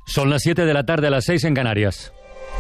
Son las 7 de la tarde, a las 6 en Canarias.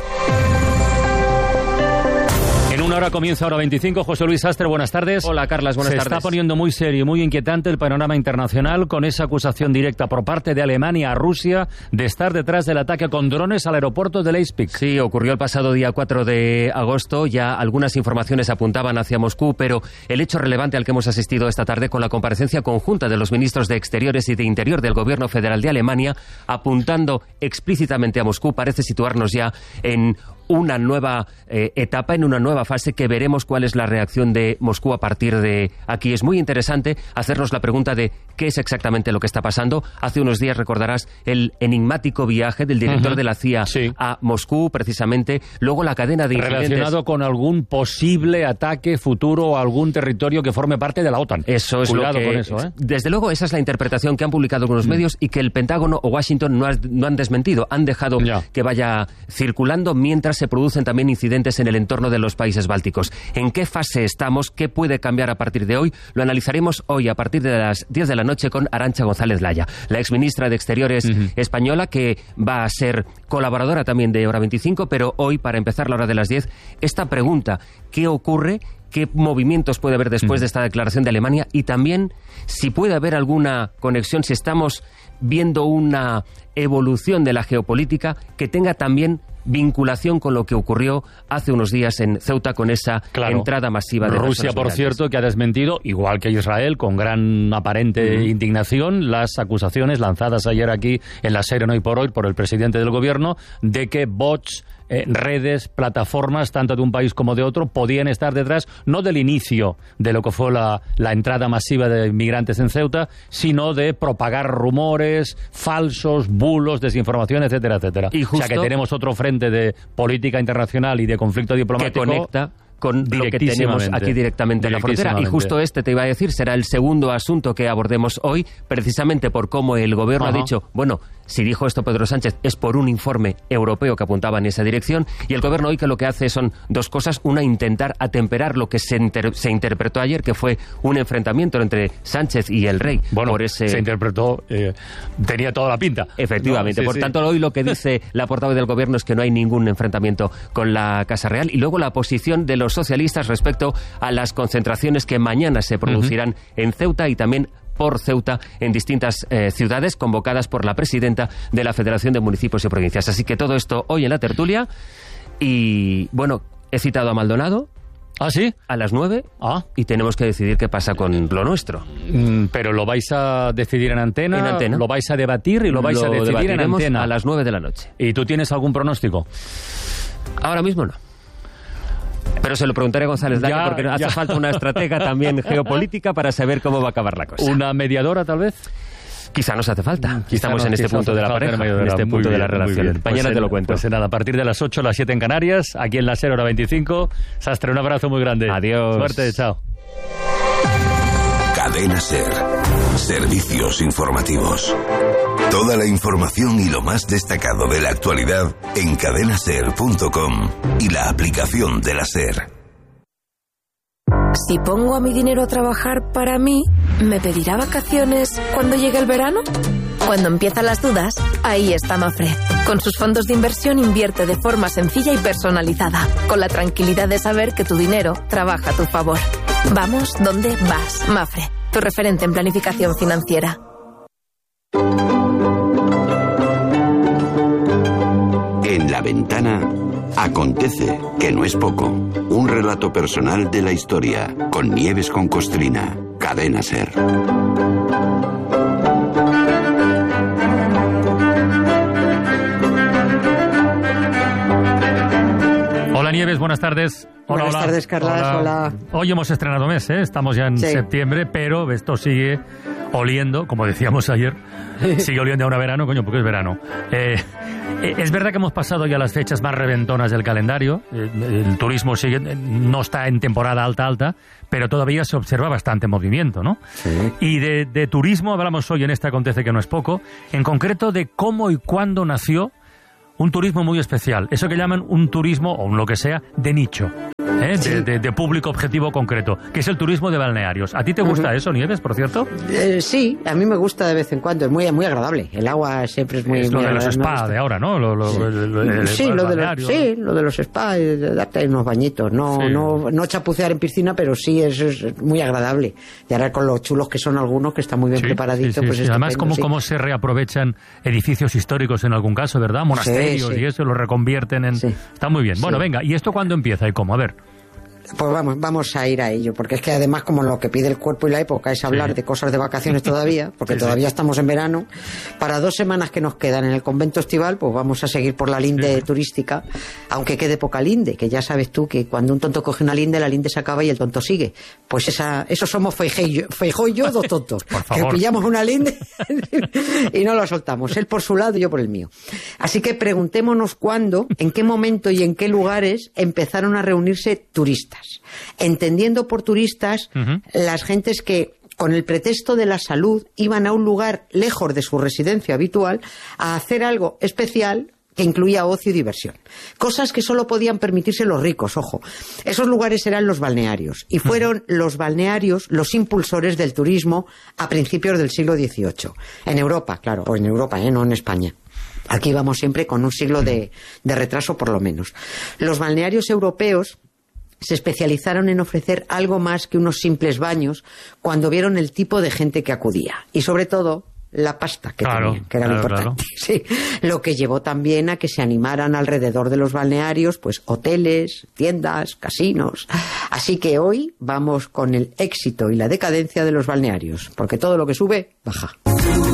En una hora comienza Hora 25. José Luis Sastre, buenas tardes. Hola, Carlas, buenas tardes. Se está poniendo muy serio y muy inquietante el panorama internacional con esa acusación directa por parte de Alemania a Rusia de estar detrás del ataque con drones al aeropuerto de Leipzig. Sí, ocurrió el pasado día 4 de agosto. Ya algunas informaciones apuntaban hacia Moscú, pero el hecho relevante al que hemos asistido esta tarde con la comparecencia conjunta de los ministros de Exteriores y de Interior del Gobierno Federal de Alemania, apuntando explícitamente a Moscú, parece situarnos ya en una nueva etapa, en una nueva fase que veremos cuál es la reacción de Moscú a partir de aquí. Es muy interesante hacernos la pregunta de qué es exactamente lo que está pasando. Hace unos días recordarás el enigmático viaje del director de la CIA a Moscú, precisamente. Luego la cadena de incidentes relacionado con algún posible ataque futuro a algún territorio que forme parte de la OTAN. Eso es Cuidado lo que, con eso, ¿eh? Desde luego, esa es la interpretación que han publicado algunos medios y que el Pentágono o Washington no han desmentido. Han dejado que vaya circulando mientras se producen también incidentes en el entorno de los países bálticos. ¿En qué fase estamos? ¿Qué puede cambiar a partir de hoy? Lo analizaremos hoy a partir de las 10 de la noche con Arantxa González Laya, la exministra de Exteriores española, que va a ser colaboradora también de Hora 25, pero hoy, para empezar la hora de las 10, esta pregunta: ¿qué ocurre? ¿Qué movimientos puede haber después de esta declaración de Alemania? Y también si puede haber alguna conexión, si estamos viendo una evolución de la geopolítica que tenga también vinculación con lo que ocurrió hace unos días en Ceuta con esa entrada masiva de Rusia, por cierto, que ha desmentido, igual que Israel, con gran aparente indignación, las acusaciones lanzadas ayer aquí en la SER en Hoy por Hoy por el presidente del gobierno de que bots, redes, plataformas, tanto de un país como de otro, podían estar detrás, no del inicio de lo que fue la entrada masiva de inmigrantes en Ceuta, sino de propagar rumores falsos, bulos, desinformación, etcétera, etcétera. Y justo, o sea que tenemos otro frente de política internacional y de conflicto diplomático que conecta con lo que tenemos aquí directamente en la frontera. Y justo este, te iba a decir, será el segundo asunto que abordemos hoy, precisamente por cómo el gobierno ha dicho, bueno, si dijo esto Pedro Sánchez es por un informe europeo que apuntaba en esa dirección, y el gobierno hoy que lo que hace son dos cosas. Una, intentar atemperar lo que se interpretó ayer, que fue un enfrentamiento entre Sánchez y el rey. Bueno, por ese... se interpretó, tenía toda la pinta. Efectivamente, por tanto hoy lo que dice la portavoz del gobierno es que no hay ningún enfrentamiento con la Casa Real, y luego la posición de los socialistas respecto a las concentraciones que mañana se producirán en Ceuta y también por Ceuta en distintas ciudades convocadas por la presidenta de la Federación de Municipios y Provincias. Así que todo esto hoy en la tertulia. Y bueno, he citado a Maldonado. ¿Ah, sí? A las 9. Y tenemos que decidir qué pasa con lo nuestro. Pero lo vais a decidir en antena. En antena. Lo vais a debatir y lo vais a decidir en antena. A las 9 de la noche. ¿Y tú tienes algún pronóstico? Ahora mismo no. Pero se lo preguntaré a González Laya porque hace falta una estratega también geopolítica para saber cómo va a acabar la cosa. ¿Una mediadora, tal vez? Quizá nos hace falta. Estamos en este punto de la pareja, en este punto de la relación. Mañana te lo cuento. Pues nada, a partir de las 8, las 7 en Canarias, aquí en la SER, Hora 25. Sastre, un abrazo muy grande. Adiós. Suerte, chao. Cadena SER. Servicios informativos. Toda la información y lo más destacado de la actualidad en cadenaser.com y la aplicación de la SER. Si pongo a mi dinero a trabajar para mí, ¿me pedirá vacaciones cuando llegue el verano? Cuando empiezan las dudas, ahí está Mafre. Con sus fondos de inversión invierte de forma sencilla y personalizada, con la tranquilidad de saber que tu dinero trabaja a tu favor. Vamos donde vas, Mafre, tu referente en planificación financiera. En La Ventana acontece, que no es poco. Un relato personal de la historia, con Nieves con Costrina. Cadena SER. Hola Nieves, buenas tardes. Hola, buenas tardes, Carlas. Hola. Hoy hemos estrenado mes, estamos ya en septiembre, pero esto sigue oliendo, como decíamos ayer, sigue oliendo a un verano, coño, porque es verano. Es verdad que hemos pasado ya las fechas más reventonas del calendario, el turismo sigue, no está en temporada alta, pero todavía se observa bastante movimiento, ¿no? Sí. Y de turismo hablamos hoy en este Acontece que no es poco, en concreto de cómo y cuándo nació un turismo muy especial, eso que llaman un turismo, o un lo que sea, de nicho. de público objetivo concreto, que es el turismo de balnearios. ¿A ti te gusta eso, Nieves, por cierto? Sí, a mí me gusta de vez en cuando, es muy agradable. El agua siempre es muy agradable. Es lo de los spa de ahora, ¿no? Lo de los spa, darte unos bañitos, no chapucear en piscina, pero sí es muy agradable. Y ahora con los chulos que son algunos, que están muy bien preparaditos, pues además, cómo se reaprovechan edificios históricos en algún caso, ¿verdad? Monasterios y eso, lo reconvierten en... Está muy bien. Bueno, venga, ¿y esto cuándo empieza y cómo? A ver. Pues vamos a ir a ello, porque es que además, como lo que pide el cuerpo y la época es hablar de cosas de vacaciones todavía, porque todavía estamos en verano, para 2 semanas que nos quedan en el convento estival, pues vamos a seguir por la linde turística, aunque quede poca linde, que ya sabes tú que cuando un tonto coge una linde, la linde se acaba y el tonto sigue. Pues eso somos Feijóo y yo, 2 tontos, que pillamos una linde y no la soltamos, él por su lado y yo por el mío. Así que preguntémonos cuándo, en qué momento y en qué lugares empezaron a reunirse turistas. Entendiendo por turistas las gentes que, con el pretexto de la salud, iban a un lugar lejos de su residencia habitual a hacer algo especial que incluía ocio y diversión. Cosas que solo podían permitirse los ricos, ojo. Esos lugares eran los balnearios, y fueron los balnearios los impulsores del turismo a principios del siglo XVIII. En Europa, claro, o en Europa, no en España. Aquí vamos siempre con un siglo de retraso por lo menos. Los balnearios europeos se especializaron en ofrecer algo más que unos simples baños cuando vieron el tipo de gente que acudía. Y sobre todo, la pasta que tenían, que era lo importante. Sí, lo que llevó también a que se animaran alrededor de los balnearios, pues hoteles, tiendas, casinos. Así que hoy vamos con el éxito y la decadencia de los balnearios, porque todo lo que sube, baja.